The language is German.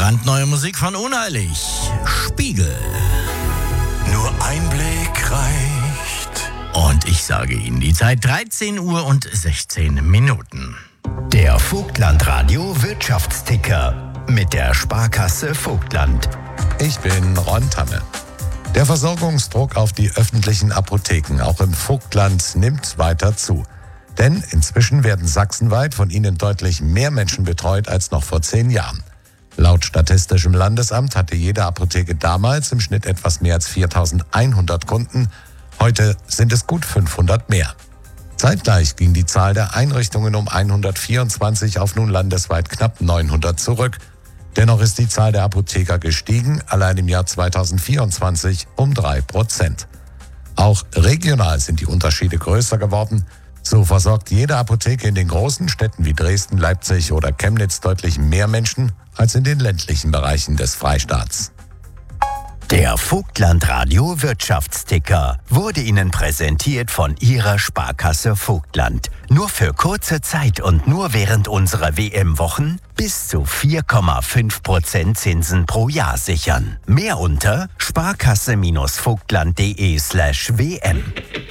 Brandneue Musik von Unheilig. Spiegel. Nur ein Blick reicht. Und ich sage Ihnen die Zeit 13 Uhr und 16 Minuten. Der Vogtland-Radio Wirtschaftsticker mit der Sparkasse Vogtland. Ich bin Ron Tanne. Der Versorgungsdruck auf die öffentlichen Apotheken, auch im Vogtland, nimmt weiter zu. Denn inzwischen werden sachsenweit von ihnen deutlich mehr Menschen betreut als noch vor 10 Jahren. Laut Statistischem Landesamt hatte jede Apotheke damals im Schnitt etwas mehr als 4.100 Kunden. Heute sind es gut 500 mehr. Zeitgleich ging die Zahl der Einrichtungen um 124 auf nun landesweit knapp 900 zurück. Dennoch ist die Zahl der Apotheker gestiegen, allein im Jahr 2024 um 3%. Auch regional sind die Unterschiede größer geworden. So versorgt jede Apotheke in den großen Städten wie Dresden, Leipzig oder Chemnitz deutlich mehr Menschen als in den ländlichen Bereichen des Freistaats. Der Vogtland-Radio Wirtschaftsticker wurde Ihnen präsentiert von Ihrer Sparkasse Vogtland. Nur für kurze Zeit und nur während unserer WM-Wochen bis zu 4,5% Zinsen pro Jahr sichern. Mehr unter sparkasse-vogtland.de/WM.